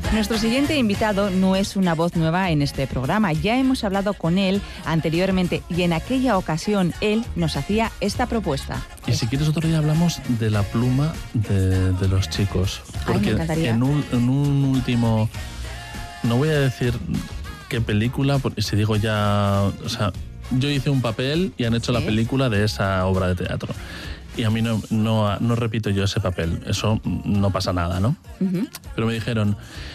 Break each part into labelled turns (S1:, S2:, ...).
S1: Nuestro siguiente invitado no es una voz nueva en este programa. Ya hemos hablado con él anteriormente y en aquella ocasión él nos hacía esta propuesta.
S2: Y si quieres otro día hablamos de la pluma de los chicos. Porque
S1: me encantaría.
S2: en un último... No voy a decir qué película, porque si digo ya... O sea, yo hice un papel y han hecho la película de esa obra de teatro. Y a mí no repito yo ese papel. Eso no pasa nada, ¿no? Uh-huh. Pero me dijeron...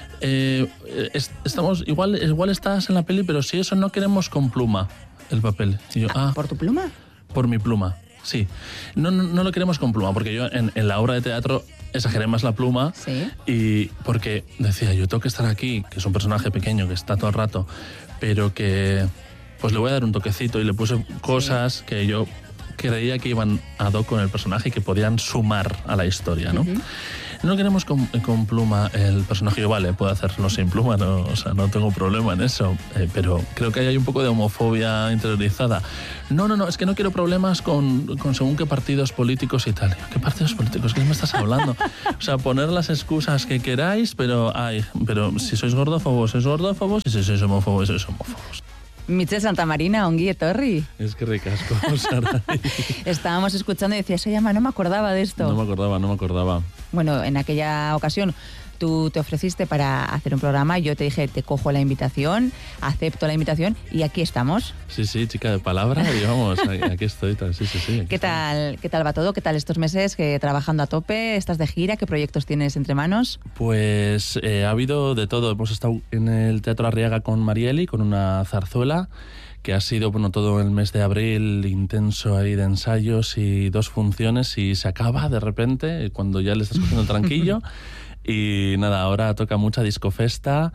S2: estamos igual estás en la peli, pero si eso no queremos con pluma el papel. Y yo,
S1: ¿por tu pluma?
S2: Por mi pluma, sí. No lo queremos con pluma, porque yo en la obra de teatro exageré más la pluma.
S1: ¿Sí?
S2: Y porque decía, yo tengo que estar aquí, que es un personaje pequeño que está todo el rato, pero que pues le voy a dar un toquecito, y le puse cosas que yo creía que iban ad hoc con el personaje y que podían sumar a la historia, ¿no? Uh-huh. No queremos con pluma el personaje. Yo, vale, puedo hacerlo sin pluma, no, o sea, no tengo problema en eso, pero creo que hay un poco de homofobia interiorizada. No, es que no quiero problemas con según qué partidos políticos y tal. ¿Qué partidos políticos? ¿Qué me estás hablando? O sea, poner las excusas que queráis, pero si sois gordófobos, sois gordófobos, y si sois homófobos, sois homófobos.
S1: Michel Santamarina, ongi etorri.
S2: Es que ricasco, Sara.
S1: Estábamos escuchando y decía, se llama, no me acordaba de esto.
S2: No me acordaba.
S1: Bueno, en aquella ocasión tú te ofreciste para hacer un programa, yo te dije, te cojo la invitación, acepto la invitación y aquí estamos.
S2: Sí, chica de palabra, y vamos, aquí estoy. Sí.
S1: ¿Qué tal va todo? ¿Qué tal estos meses trabajando a tope? ¿Estás de gira? ¿Qué proyectos tienes entre manos?
S2: Pues ha habido de todo. Hemos estado en el Teatro Arriaga con Marieli, con una zarzuela, que ha sido todo el mes de abril intenso ahí de ensayos y 2 funciones, y se acaba de repente cuando ya le estás cogiendo el tranquillo. Y nada, ahora toca mucha discofesta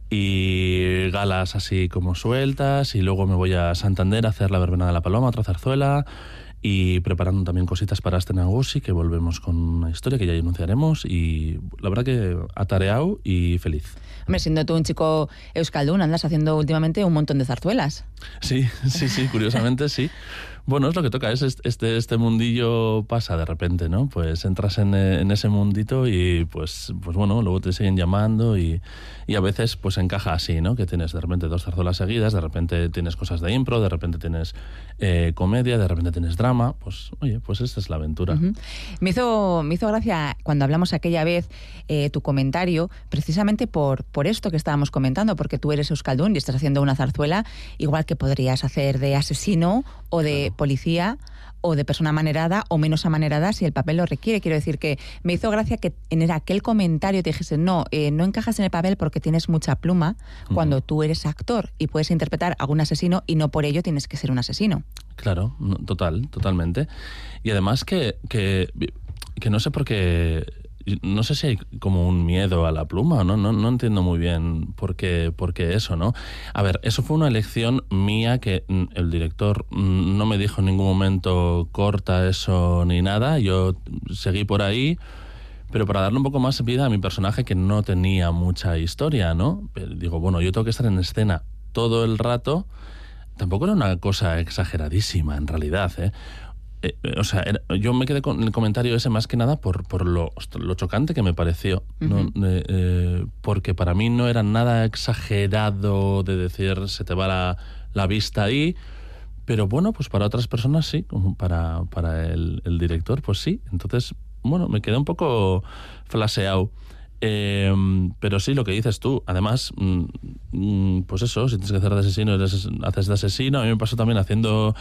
S2: y galas así como sueltas, y luego me voy a Santander a hacer la verbena de la Paloma, otra zarzuela, y preparando también cositas para Astenagusi, que volvemos con una historia que ya anunciaremos, y la verdad que atareado y feliz.
S1: Hombre, siendo tú un chico euskaldun, andas haciendo últimamente un montón de zarzuelas.
S2: Sí, curiosamente sí. Bueno, es lo que toca, este mundillo pasa de repente, ¿no? Pues entras en ese mundito y pues bueno, luego te siguen llamando y a veces pues encaja así, ¿no? Que tienes de repente 2 zarzuelas seguidas, de repente tienes cosas de impro, de repente tienes comedia, de repente tienes drama, pues oye, pues esta es la aventura. Uh-huh.
S1: Me hizo gracia cuando hablamos aquella vez tu comentario, precisamente por esto que estábamos comentando, porque tú eres euskaldun y estás haciendo una zarzuela, igual que podrías hacer de asesino o de policía o de persona amanerada o menos amanerada si el papel lo requiere. Quiero decir que me hizo gracia que en aquel comentario te dijese no encajas en el papel porque tienes mucha pluma, cuando tú eres actor y puedes interpretar a un asesino y no por ello tienes que ser un asesino.
S2: Claro, totalmente. Y además que no sé por qué... No sé si hay como un miedo a la pluma, no entiendo muy bien por qué eso, ¿no? A ver, eso fue una elección mía que el director no me dijo en ningún momento corta eso ni nada, yo seguí por ahí, pero para darle un poco más vida a mi personaje que no tenía mucha historia, ¿no? Pero digo, bueno, yo tengo que estar en escena todo el rato, tampoco era una cosa exageradísima en realidad, o sea, yo me quedé con el comentario ese más que nada por lo chocante que me pareció, ¿no? Porque para mí no era nada exagerado de decir se te va la vista ahí, pero bueno, pues para otras personas sí, como para el director, pues sí. Entonces, bueno, me quedé un poco flaseado. Pero sí, lo que dices tú, además, pues eso, si tienes que hacer de asesino, haces de asesino. A mí me pasó también haciendo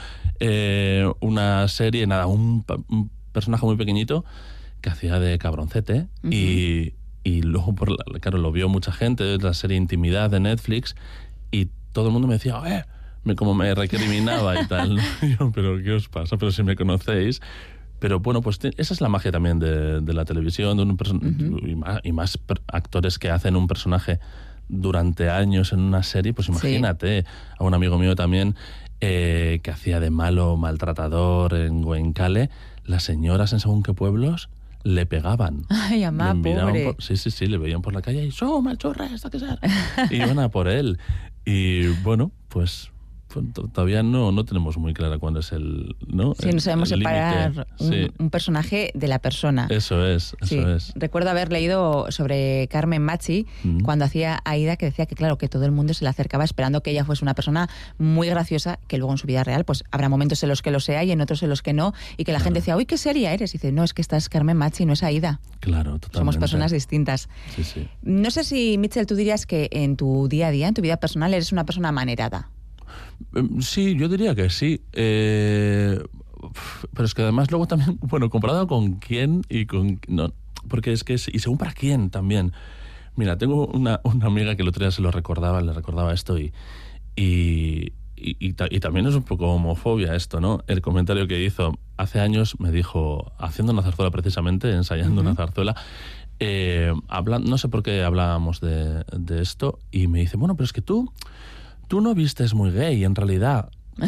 S2: una serie, un personaje muy pequeñito que hacía de cabroncete. Uh-huh. Y luego, claro, lo vio mucha gente, la serie Intimidad de Netflix, y todo el mundo me decía, como me recriminaba y tal. Y yo, pero ¿qué os pasa? Pero si me conocéis... Pero bueno, pues esa es la magia también de la televisión, de uh-huh. y más actores que hacen un personaje durante años en una serie, pues imagínate, sí. A un amigo mío también que hacía de malo maltratador en Goenkale, las señoras en según qué pueblos le pegaban.
S1: Ay, amá, pobre.
S2: Sí, le veían por la calle y malchorra, esto que sea. Y iban a por él. Y bueno, pues todavía no tenemos muy clara cuándo es el, ¿no?
S1: Sí, no sabemos
S2: el
S1: separar un personaje de la persona.
S2: Eso es.
S1: Recuerdo haber leído sobre Carmen Machi cuando hacía Aida, que decía que claro, que todo el mundo se le acercaba esperando que ella fuese una persona muy graciosa, que luego en su vida real pues habrá momentos en los que lo sea y en otros en los que no, y que la gente decía, uy, qué seria eres. Y dice, no, es que esta es Carmen Machi, no es Aida.
S2: Claro, totalmente.
S1: Somos personas distintas.
S2: Sí.
S1: No sé si, Mitchell, tú dirías que en tu día a día, en tu vida personal, eres una persona amanerada.
S2: Sí, yo diría que sí. Pero es que además luego también, bueno, comparado con quién y con... No, porque es que... Y según para quién también. Mira, tengo una amiga que el otro día le recordaba esto y también es un poco homofobia esto, ¿no? El comentario que hizo hace años me dijo, haciendo una zarzuela precisamente, ensayando una zarzuela, no sé por qué hablábamos de esto, y me dice, bueno, pero es que tú no vistes muy gay, en realidad.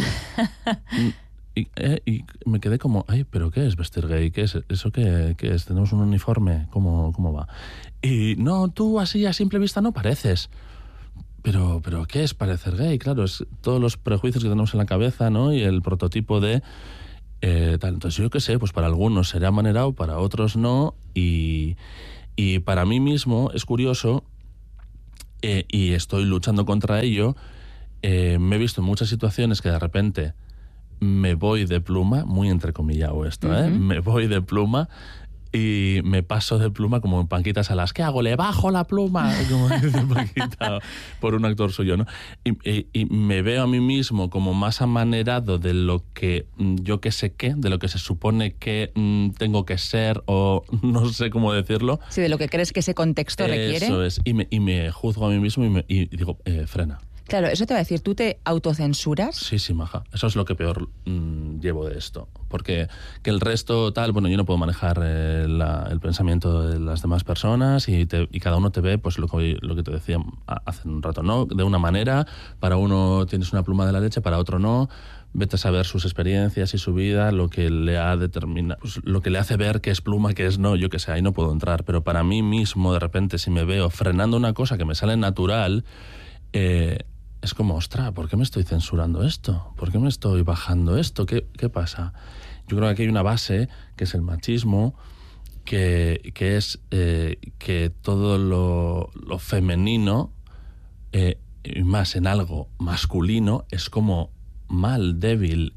S2: Y me quedé como, ay, ¿pero qué es vestir gay? ¿Qué es? ¿Eso qué es? ¿Tenemos un uniforme? ¿Cómo va? Y no, tú así a simple vista no pareces. Pero ¿qué es parecer gay? Claro, es todos los prejuicios que tenemos en la cabeza, ¿no? Y el prototipo de... tal. Entonces yo qué sé, pues para algunos será amanerado, para otros no. Y para mí mismo es curioso, y estoy luchando contra ello. Me he visto en muchas situaciones que de repente me voy de pluma, muy entrecomillado esto, me voy de pluma y me paso de pluma como en Paquita Salas. ¿Qué hago? ¡Le bajo la pluma! Como dice Paquita, por un actor suyo, ¿no? Y me veo a mí mismo como más amanerado de lo que yo que sé qué, de lo que se supone que tengo que ser, o no sé cómo decirlo.
S1: Sí, de lo que crees que ese contexto requiere.
S2: Eso es. Y me juzgo a mí mismo y digo, frena.
S1: Claro, eso te va a decir, ¿tú te autocensuras?
S2: Sí, maja. Eso es lo que peor llevo de esto. Porque que el resto tal, bueno, yo no puedo manejar el pensamiento de las demás personas y cada uno te ve, pues lo que te decía hace un rato, ¿no? De una manera, para uno tienes una pluma de la leche, para otro no. Vete a saber sus experiencias y su vida, lo que le ha determinado, pues, lo que le hace ver qué es pluma, qué es no, yo qué sé, ahí no puedo entrar. Pero para mí mismo, de repente, si me veo frenando una cosa que me sale natural, es como, ostras, ¿por qué me estoy censurando esto? ¿Por qué me estoy bajando esto? ¿Qué pasa? Yo creo que aquí hay una base, que es el machismo, que es que todo lo femenino, y más en algo masculino, es como mal, débil,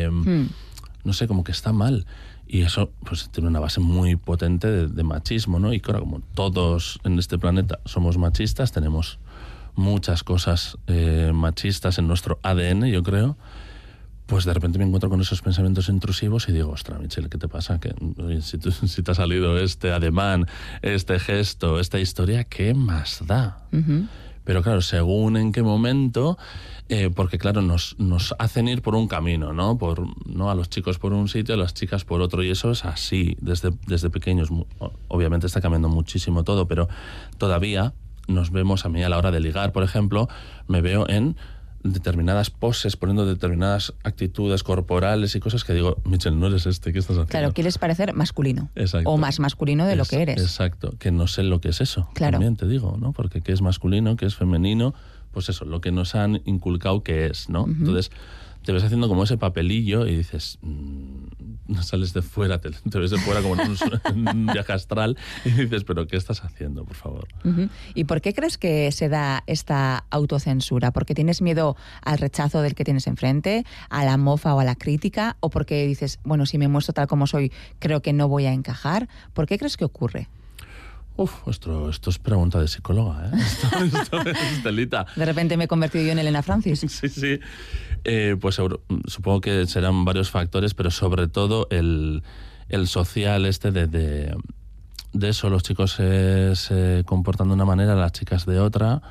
S2: no sé, como que está mal. Y eso pues tiene una base muy potente de machismo, ¿no? Y claro, como todos en este planeta somos machistas, tenemos muchas cosas machistas en nuestro ADN, yo creo, pues de repente me encuentro con esos pensamientos intrusivos y digo, ostras, Michelle, ¿qué te pasa? Que si te ha salido este ademán, este gesto, esta historia, ¿qué más da? Uh-huh. Pero claro, según en qué momento, porque claro, nos hacen ir por un camino, ¿no? A los chicos por un sitio, a las chicas por otro, y eso es así, desde pequeños. Obviamente está cambiando muchísimo todo, pero todavía nos vemos, a mí a la hora de ligar, por ejemplo, me veo en determinadas poses, poniendo determinadas actitudes corporales y cosas que digo, Michelle, no eres ¿qué estás haciendo?
S1: Claro, quieres parecer masculino.
S2: Exacto.
S1: O más masculino de lo que eres.
S2: Exacto, que no sé lo que es eso.
S1: Claro.
S2: También te digo, ¿no? Porque qué es masculino, qué es femenino, pues eso, lo que nos han inculcado que es, ¿no? Uh-huh. Entonces, te ves haciendo como ese papelillo y dices, sales de fuera, te ves de fuera como en un viaje astral y dices, pero ¿qué estás haciendo, por favor?
S1: Uh-huh. ¿Y por qué crees que se da esta autocensura? ¿Porque tienes miedo al rechazo del que tienes enfrente, a la mofa o a la crítica? ¿O porque dices, bueno, si me muestro tal como soy, creo que no voy a encajar? ¿Por qué crees que ocurre?
S2: Esto es pregunta de psicóloga, ¿eh? Esto es telita.
S1: De repente me he convertido yo en Elena Francis.
S2: Sí. Pues supongo que serán varios factores, pero sobre todo el social de eso, los chicos se comportan de una manera, las chicas de otra,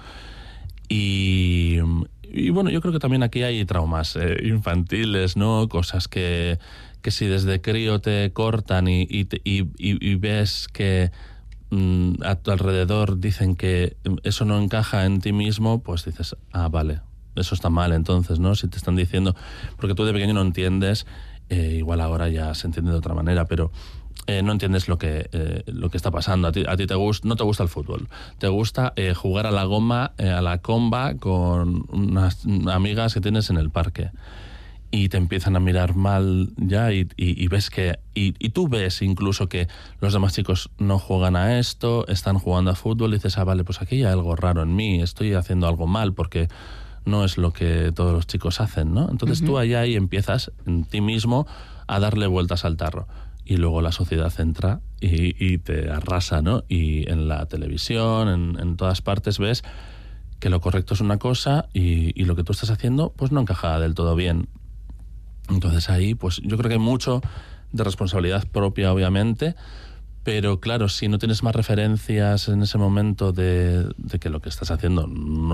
S2: y bueno, yo creo que también aquí hay traumas infantiles, ¿no? Cosas que si desde crío te cortan y ves que a tu alrededor dicen que eso no encaja en ti mismo, pues dices, vale, eso está mal entonces, ¿no? Si te están diciendo, porque tú de pequeño no entiendes, igual ahora ya se entiende de otra manera, pero no entiendes lo que está pasando. A ti no te gusta el fútbol. Te gusta jugar a la goma, a la comba con unas amigas que tienes en el parque. Y te empiezan a mirar mal ya y ves que... Y tú ves incluso que los demás chicos no juegan a esto, están jugando a fútbol y dices, vale, pues aquí hay algo raro en mí, estoy haciendo algo mal porque no es lo que todos los chicos hacen, ¿no? Entonces tú allá y empiezas en ti mismo a darle vueltas al tarro. Y luego la sociedad entra y te arrasa, ¿no? Y en la televisión, en todas partes ves que lo correcto es una cosa y lo que tú estás haciendo pues no encaja del todo bien. Entonces ahí, pues yo creo que hay mucho de responsabilidad propia, obviamente, pero claro, si no tienes más referencias en ese momento de que lo que estás haciendo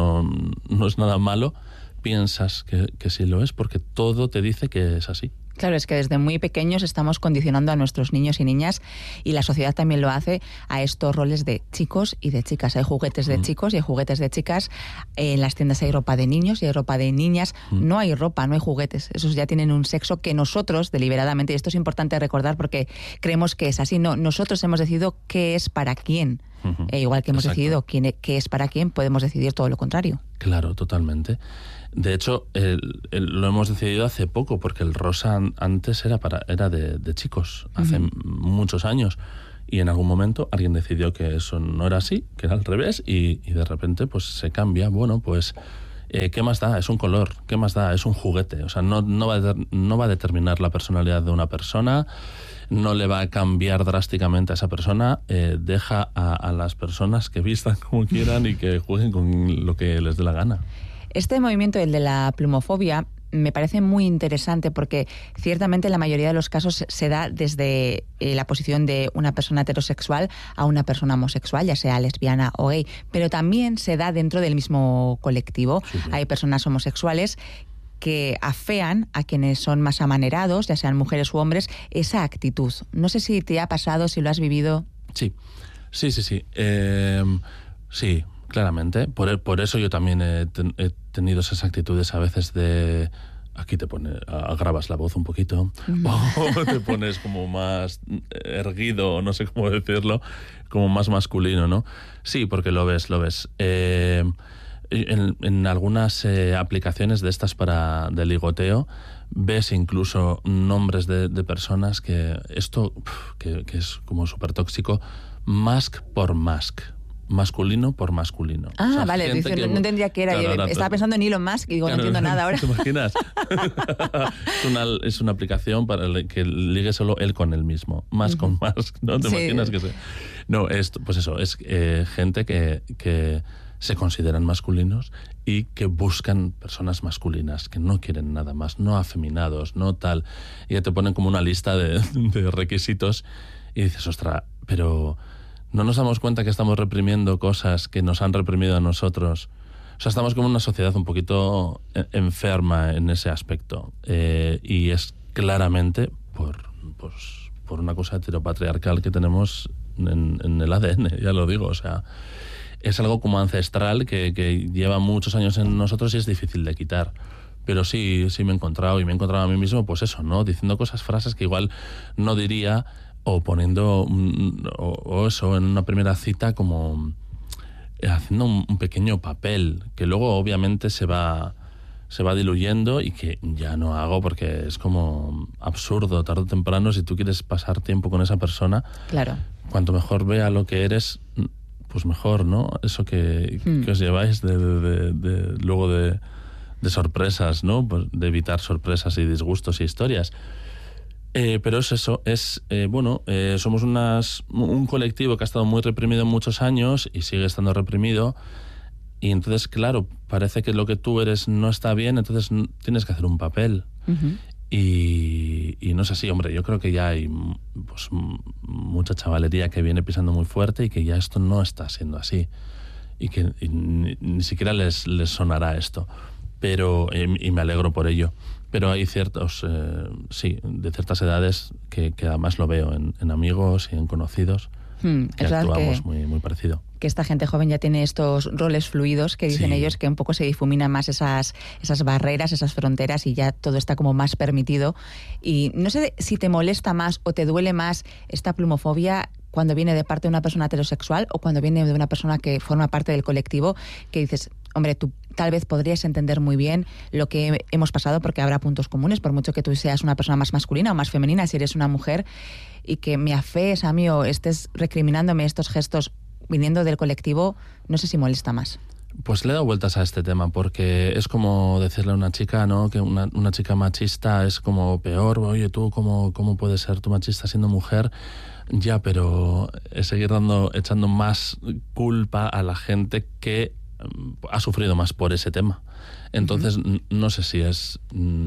S2: no es nada malo, piensas que sí lo es, porque todo te dice que es así.
S1: Claro, es que desde muy pequeños estamos condicionando a nuestros niños y niñas, y la sociedad también lo hace, a estos roles de chicos y de chicas. Hay juguetes de chicos y hay juguetes de chicas. En las tiendas hay ropa de niños y hay ropa de niñas. No hay ropa, no hay juguetes. Esos ya tienen un sexo que nosotros, deliberadamente, y esto es importante recordar porque creemos que es así, no, nosotros hemos decidido qué es para quién. Igual que hemos decidido qué es para quién, podemos decidir todo lo contrario.
S2: Claro, totalmente. De hecho, lo hemos decidido hace poco, porque el rosa antes era de chicos, hace muchos años. Y en algún momento alguien decidió que eso no era así, que era al revés, y de repente pues se cambia. Bueno, pues, ¿qué más da? Es un color. ¿Qué más da? Es un juguete. O sea, no va a determinar la personalidad de una persona, no le va a cambiar drásticamente a esa persona. Deja a las personas que vistan como quieran y que jueguen con lo que les dé la gana.
S1: Este movimiento, el de la plumofobia, me parece muy interesante porque ciertamente en la mayoría de los casos se da desde la posición de una persona heterosexual a una persona homosexual, ya sea lesbiana o gay, pero también se da dentro del mismo colectivo. Sí. Hay personas homosexuales que afean a quienes son más amanerados, ya sean mujeres u hombres, esa actitud. No sé si te ha pasado, si lo has vivido.
S2: Sí. Sí, claramente. Por eso yo también he tenido esas actitudes a veces de... Aquí te agravas la voz un poquito, o te pones como más erguido, no sé cómo decirlo, como más masculino, ¿no? Sí, porque lo ves. En algunas aplicaciones de estas de ligoteo, ves incluso nombres de personas que esto, que es como súper tóxico, mask por mask. Masculino por masculino.
S1: Ah, o sea, vale, no entendía qué era. Claro, estaba pensando en Elon Musk y digo, claro, no entiendo nada ahora.
S2: ¿Te imaginas? es una aplicación para que ligue solo él con él mismo. Más con más, ¿no? ¿Te imaginas que No, pues eso, es gente que se consideran masculinos y que buscan personas masculinas, que no quieren nada más, no afeminados, no tal. Y ya te ponen como una lista de requisitos y dices, ostras, pero... ¿no nos damos cuenta que estamos reprimiendo cosas que nos han reprimido a nosotros? O sea, estamos como una sociedad un poquito enferma en ese aspecto. Y es claramente por una cosa heteropatriarcal que tenemos en el ADN, ya lo digo. O sea, es algo como ancestral que lleva muchos años en nosotros y es difícil de quitar. Pero sí me he encontrado a mí mismo, pues eso, ¿no? Diciendo frases que igual no diría... o poniendo o eso en una primera cita, como haciendo un pequeño papel que luego obviamente se va diluyendo y que ya no hago porque es como absurdo. Tarde o temprano, si tú quieres pasar tiempo con esa persona,
S1: claro,
S2: cuanto mejor vea lo que eres, pues mejor, ¿no? Eso que os lleváis luego de sorpresas, ¿no? Pues de evitar sorpresas y disgustos y historias. Pero es eso, somos un colectivo que ha estado muy reprimido en muchos años y sigue estando reprimido, y entonces, claro, parece que lo que tú eres no está bien, entonces tienes que hacer un papel. Y no es así, hombre, yo creo que ya hay pues mucha chavalería que viene pisando muy fuerte y que ya esto no está siendo así, y que ni siquiera les sonará esto, pero y me alegro por ello. Pero hay ciertos, de ciertas edades que además lo veo en amigos y en conocidos, que actuamos muy, muy parecido.
S1: que esta gente joven ya tiene estos roles fluidos que dicen ellos, que un poco se difuminan más esas barreras, esas fronteras, y ya todo está como más permitido. Y no sé si te molesta más o te duele más esta plumofobia cuando viene de parte de una persona heterosexual o cuando viene de una persona que forma parte del colectivo, que dices, hombre, tú tal vez podrías entender muy bien lo que hemos pasado porque habrá puntos comunes, por mucho que tú seas una persona más masculina o más femenina, si eres una mujer, y que me afees a mí o estés recriminándome estos gestos viniendo del colectivo, no sé si molesta más.
S2: Pues le he dado vueltas a este tema, porque es como decirle a una chica, ¿no?, que una chica machista es como peor. Oye, tú, ¿cómo puedes ser tú machista siendo mujer? Ya, pero es seguir echando más culpa a la gente que ha sufrido más por ese tema. Entonces, no sé si es...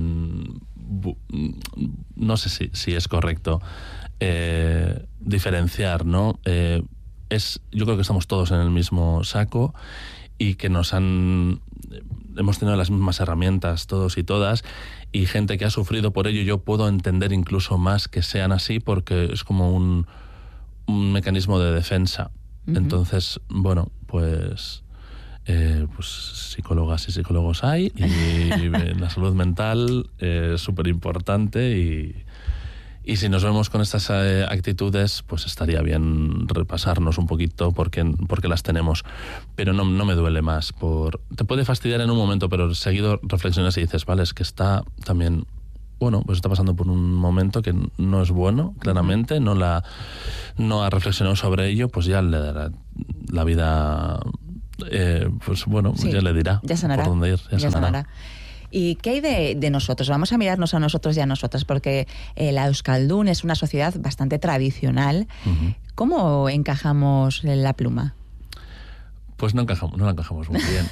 S2: no sé si es correcto diferenciar, ¿no? Yo creo que estamos todos en el mismo saco y que hemos tenido las mismas herramientas todos y todas, y gente que ha sufrido por ello yo puedo entender incluso más que sean así, porque es como un mecanismo de defensa. Entonces, bueno, pues psicólogas y psicólogos hay, y la salud mental es súper importante, y si nos vemos con estas actitudes, pues estaría bien repasarnos un poquito porque las tenemos. Pero no me duele más. Te puede fastidiar en un momento, pero seguido reflexionas y dices, vale, es que está también... Bueno, pues está pasando por un momento que no es bueno, claramente, no ha reflexionado sobre ello, pues ya le dará la vida... pues bueno, sí, ya le dirá
S1: ya sanará,
S2: por dónde ir, ya sanará.
S1: ¿Y qué hay de nosotros? Vamos a mirarnos a nosotros y a nosotras, porque la Euskaldun es una sociedad bastante tradicional. ¿Cómo encajamos en la pluma?
S2: Pues no la encajamos muy bien.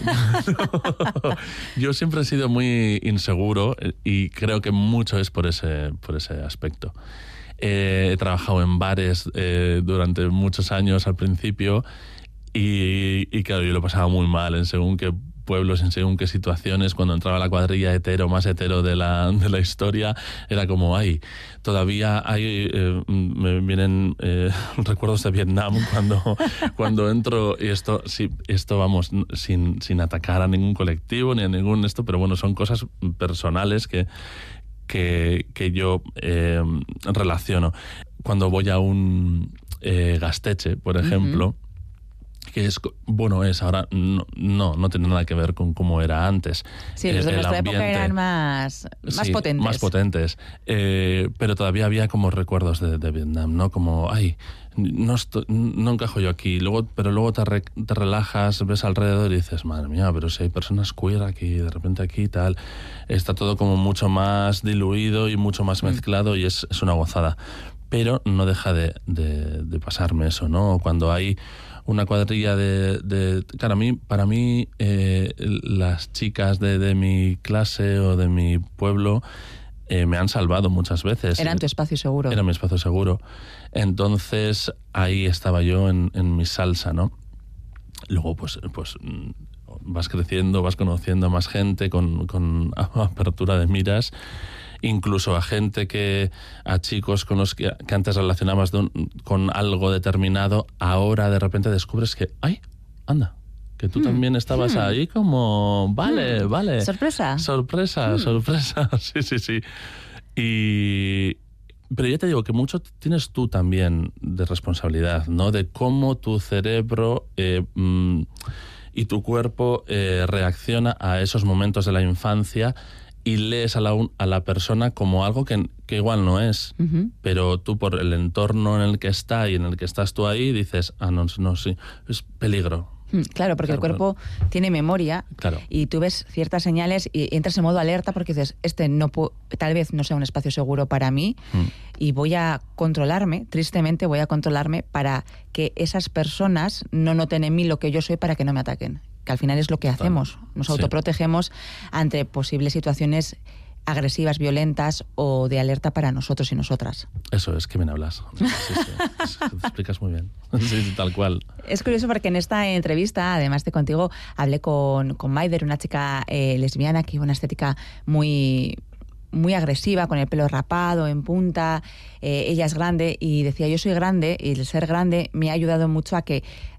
S2: Yo siempre he sido muy inseguro y creo que mucho es por ese aspecto. He trabajado en bares durante muchos años al principio y claro, yo lo pasaba muy mal en según qué pueblos, en según qué situaciones. Cuando entraba la cuadrilla más hetero de la historia, era como, todavía me vienen recuerdos de Vietnam cuando entro, y esto vamos, sin atacar a ningún colectivo ni a ningún pero bueno, son cosas personales que yo relaciono. Cuando voy a un gasteche, por ejemplo, que ahora no tiene nada que ver con cómo era antes.
S1: Sí, los de nuestra época eran más potentes.
S2: Más potentes. Pero todavía había como recuerdos de Vietnam, ¿no? Como, no encajo yo aquí. Pero luego te relajas, ves alrededor y dices, madre mía, pero si hay personas queer aquí, de repente aquí tal. Está todo como mucho más diluido y mucho más mezclado, y es una gozada. Pero no deja de pasarme eso, ¿no? Cuando hay una cuadrilla claro, para mí las chicas de mi clase o de mi pueblo me han salvado muchas veces.
S1: Eran tu espacio seguro.
S2: Era mi espacio seguro. Entonces ahí estaba yo en mi salsa, ¿no? Luego pues vas creciendo, vas conociendo a más gente con apertura de miras, incluso a chicos con los que antes relacionabas con algo determinado, ahora de repente descubres que, anda, que tú también estabas ahí como, vale.
S1: Sorpresa.
S2: Sí. Pero ya te digo que mucho tienes tú también de responsabilidad, ¿no? De cómo tu cerebro y tu cuerpo reacciona a esos momentos de la infancia, y lees a la persona como algo que igual no es, pero tú por el entorno en el que está y en el que estás tú ahí dices, no, sí, es peligro.
S1: Claro, porque el cuerpo tiene memoria, y tú ves ciertas señales y entras en modo alerta porque dices, tal vez no sea un espacio seguro para mí, y voy a controlarme, tristemente voy a controlarme para que esas personas no noten en mí lo que yo soy, para que no me ataquen. Que al final es lo que hacemos, nos autoprotegemos ante posibles situaciones agresivas, violentas o de alerta para nosotros y nosotras.
S2: Eso es, que bien hablas. Sí, te explicas muy bien. Sí, tal cual.
S1: Es curioso porque en esta entrevista, además de contigo, hablé con Maider, una chica lesbiana que tiene una estética muy agresiva, con el pelo rapado, en punta. Ella es grande y decía, yo soy grande, y el ser grande me ha ayudado mucho a que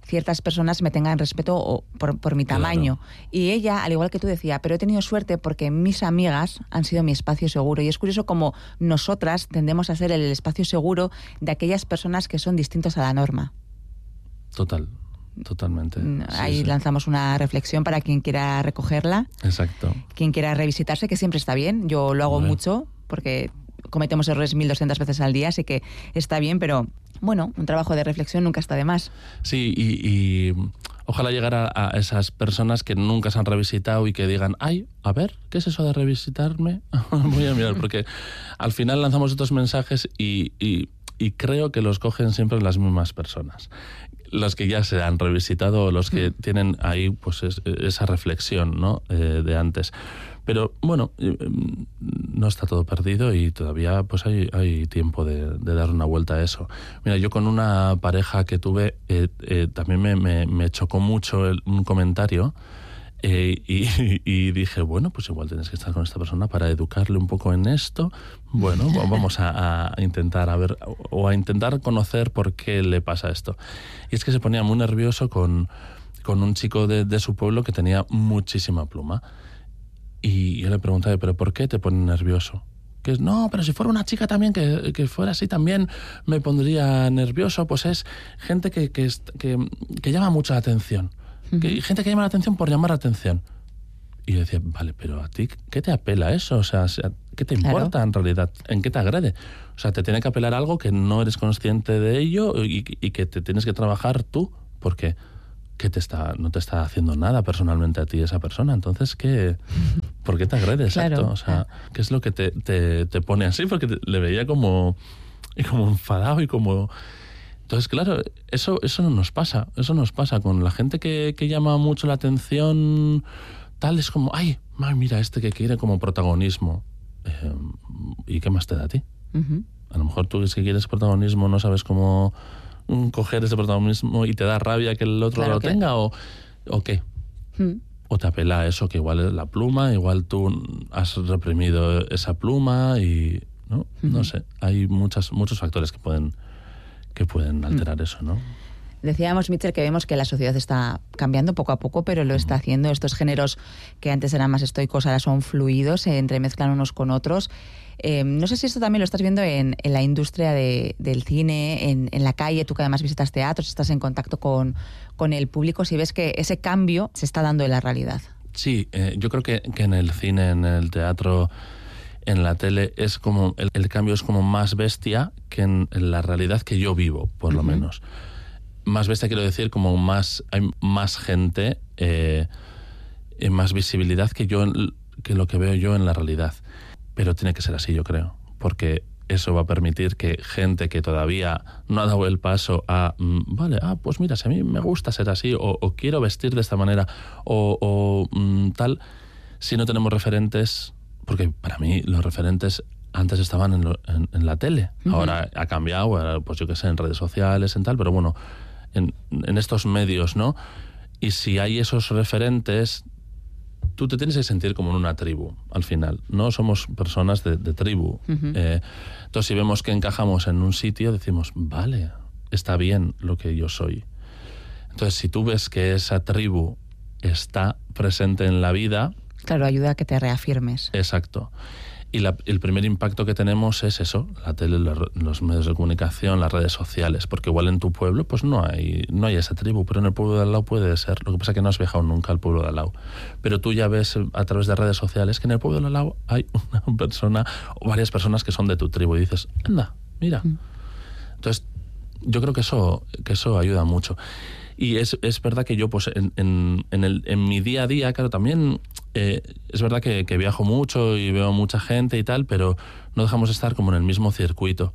S1: ciertas personas me tengan respeto por mi tamaño. Claro. Y ella, al igual que tú, decía, pero he tenido suerte porque mis amigas han sido mi espacio seguro. Y es curioso como nosotras tendemos a ser el espacio seguro de aquellas personas que son distintos a la norma.
S2: Totalmente.
S1: Ahí lanzamos una reflexión para quien quiera recogerla.
S2: Exacto.
S1: Quien quiera revisitarse, que siempre está bien. Yo lo hago mucho porque cometemos errores 1200 veces al día, así que está bien, pero bueno, un trabajo de reflexión nunca está de más.
S2: Sí, y ojalá llegar a esas personas que nunca se han revisitado y que digan, ay, a ver, ¿qué es eso de revisitarme? Voy a mirar, porque al final lanzamos estos mensajes y creo que los cogen siempre las mismas personas. Los que ya se han revisitado o los que tienen ahí pues esa reflexión, ¿no? De antes. Pero bueno, no está todo perdido y todavía pues hay tiempo de dar una vuelta a eso. Mira, yo con una pareja que tuve también me chocó mucho un comentario y dije, bueno, pues igual tienes que estar con esta persona para educarle un poco en esto. Bueno, vamos a intentar a ver o a intentar conocer por qué le pasa esto. Y es que se ponía muy nervioso con un chico de su pueblo que tenía muchísima pluma. Y yo le preguntaba, ¿pero por qué te pone nervioso? Que es, no, pero si fuera una chica también que fuera así también me pondría nervioso. Pues es gente que llama mucho la atención. Gente que llama la atención por llamar la atención. Y yo decía, vale, pero ¿a ti qué te apela eso? O sea, ¿qué te importa en realidad? ¿En qué te agrede? O sea, te tiene que apelar algo que no eres consciente de ello y que te tienes que trabajar tú, porque no te está haciendo nada personalmente a ti esa persona. Entonces, ¿por qué te agrede? Exacto. Claro. O sea, ¿qué es lo que te pone así? Porque le veía como enfadado y como... Entonces, claro, eso no nos pasa. Eso nos pasa con la gente que llama mucho la atención. Tal es como, ay, mira, este que quiere como protagonismo. ¿Y qué más te da a ti? A lo mejor tú que quieres protagonismo no sabes cómo coger ese protagonismo y te da rabia que el otro lo tenga o qué. O te apela a eso, que igual es la pluma, igual tú has reprimido esa pluma y no sé, hay muchos factores que pueden alterar eso, ¿no?
S1: Decíamos, Mitchell, que vemos que la sociedad está cambiando poco a poco, pero lo está haciendo. Estos géneros que antes eran más estoicos ahora son fluidos, se entremezclan unos con otros. No sé si esto también lo estás viendo en la industria del cine, en la calle, tú que además visitas teatros, estás en contacto con el público, si ves que ese cambio se está dando en la realidad.
S2: Sí, yo creo que en el cine, en el teatro, en la tele, es como el cambio es como más bestia que en la realidad que yo vivo, por lo menos. Más bestia quiero decir como hay más gente, más visibilidad que lo que veo yo en la realidad. Pero tiene que ser así, yo creo, porque eso va a permitir que gente que todavía no ha dado el paso a, pues mira, si a mí me gusta ser así, o quiero vestir de esta manera, tal, si no tenemos referentes, porque para mí los referentes antes estaban en la tele, ahora ha cambiado, pues yo qué sé, en redes sociales, en tal, pero bueno, en estos medios, ¿no? Y si hay esos referentes, tú te tienes que sentir como en una tribu, al final. No somos personas de tribu. Entonces, si vemos que encajamos en un sitio, decimos, vale, está bien lo que yo soy. Entonces, si tú ves que esa tribu está presente en la vida...
S1: Claro, ayuda a que te reafirmes.
S2: Exacto. Y el primer impacto que tenemos es eso, la tele, los medios de comunicación, las redes sociales, porque igual en tu pueblo pues no hay esa tribu, pero en el pueblo de al lado puede ser. Lo que pasa es que no has viajado nunca al pueblo de al lado. Pero tú ya ves a través de redes sociales que en el pueblo de al lado hay una persona o varias personas que son de tu tribu y dices, anda, mira. Entonces, yo creo que eso ayuda mucho. Y es verdad que yo, pues, en mi día a día, claro, también es verdad que viajo mucho y veo mucha gente y tal, pero no dejamos de estar como en el mismo circuito.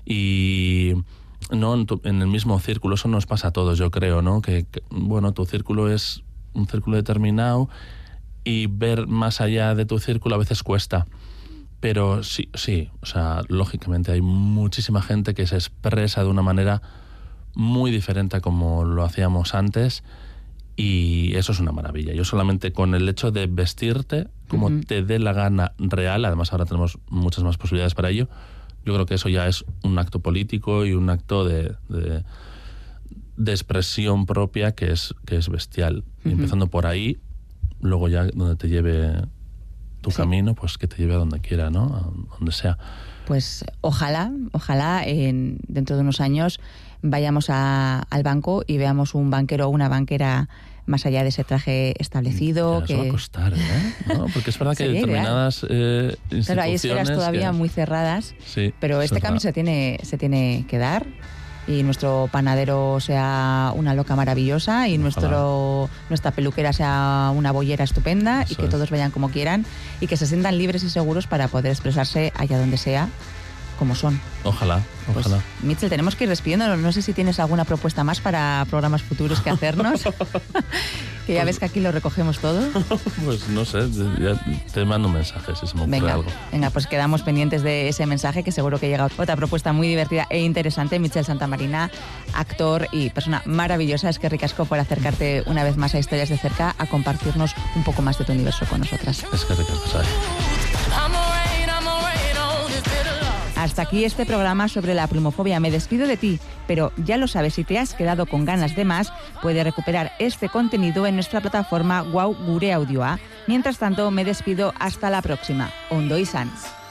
S2: Y no en el mismo círculo, eso nos pasa a todos, yo creo, ¿no? Que bueno, tu círculo es un círculo determinado y ver más allá de tu círculo a veces cuesta. Pero sí, o sea, lógicamente hay muchísima gente que se expresa de una manera muy diferente a como lo hacíamos antes y eso es una maravilla. Yo solamente con el hecho de vestirte como te dé la gana real, además ahora tenemos muchas más posibilidades para ello, yo creo que eso ya es un acto político y un acto de de expresión propia que es bestial. Y empezando por ahí, luego ya donde te lleve tu camino, pues que te lleve a donde quiera, ¿no? A donde sea.
S1: Pues ojalá dentro de unos años vayamos al banco y veamos un banquero o una banquera más allá de ese traje establecido.
S2: Eso va a costar, ¿eh? ¿No? Porque es verdad que determinadas instituciones...
S1: Claro, hay esferas todavía muy cerradas,
S2: sí,
S1: pero este cambio se tiene que dar, y nuestro panadero sea una loca maravillosa y nuestra peluquera sea una boyera estupenda. Eso, y que todos vayan como quieran y que se sientan libres y seguros para poder expresarse allá donde sea, como son.
S2: Ojalá.
S1: Pues, Mitchell, tenemos que ir despidiéndonos. No sé si tienes alguna propuesta más para programas futuros que hacernos. Que ya ves que aquí lo recogemos todo.
S2: Pues no sé, ya te mando un mensaje si se me ocurre algo.
S1: Venga, pues quedamos pendientes de ese mensaje, que seguro que llega otra propuesta muy divertida e interesante. Mitchell Santamarina, actor y persona maravillosa. Es que ricasco por acercarte una vez más a Historias de Cerca, a compartirnos un poco más de tu universo con nosotras.
S2: Es que ricasco, ¿sabes?
S1: Hasta aquí este programa sobre la plumofobia. Me despido de ti, pero ya lo sabes, si te has quedado con ganas de más, puedes recuperar este contenido en nuestra plataforma Guau Gure Audioa. Mientras tanto, me despido hasta la próxima. Ondo izan.